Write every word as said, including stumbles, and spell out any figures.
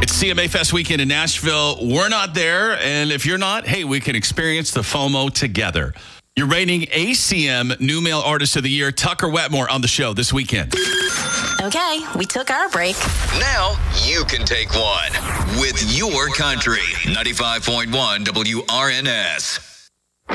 It's C M A Fest weekend in Nashville. We're not there, and if you're not, hey, we can experience the FOMO together. You're rating A C M New Male Artist of the Year, Tucker Wetmore, on the show this weekend. Okay, we took our break. Now you can take one with your country. ninety-five point one W R N S.